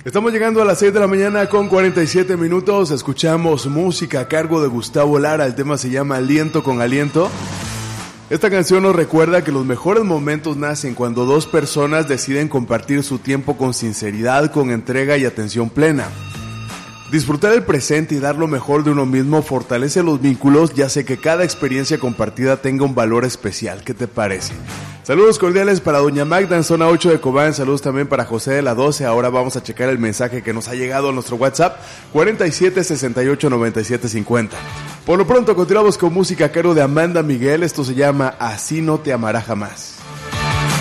Estamos llegando a las 6 de la mañana con 47 minutos. Escuchamos música a cargo de Gustavo Lara. El tema se llama Aliento con Aliento. Esta canción nos recuerda que los mejores momentos nacen cuando dos personas deciden compartir su tiempo con sinceridad, con entrega y atención plena. Disfrutar el presente y dar lo mejor de uno mismo fortalece los vínculos y hace que cada experiencia compartida tenga un valor especial. ¿Qué te parece? Saludos cordiales para Doña Magda en zona 8 de Cobán. Saludos también para José de la 12. Ahora vamos a checar el mensaje que nos ha llegado a nuestro WhatsApp 47 68 97 50. Por lo pronto continuamos con música a cargo de Amanda Miguel. Esto se llama Así no te amará jamás.